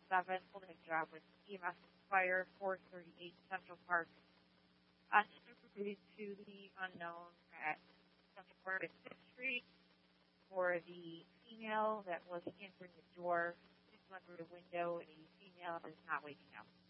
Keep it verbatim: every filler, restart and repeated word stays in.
seven, holding a job with E M S Fire four thirty-eight Central Park. Uh, Supervised to the unknown at Central Park at Fifth Street for the female that was answering the door. Just went through the window, and the female is not waking up.